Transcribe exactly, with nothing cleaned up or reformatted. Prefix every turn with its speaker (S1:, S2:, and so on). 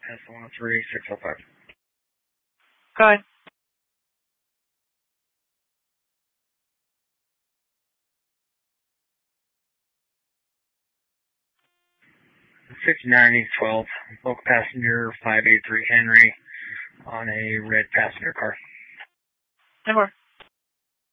S1: S one oh three six oh five.
S2: Go ahead.
S1: fifty-nine East twelve, local passenger five eight three Henry on a red passenger car.
S2: ten four.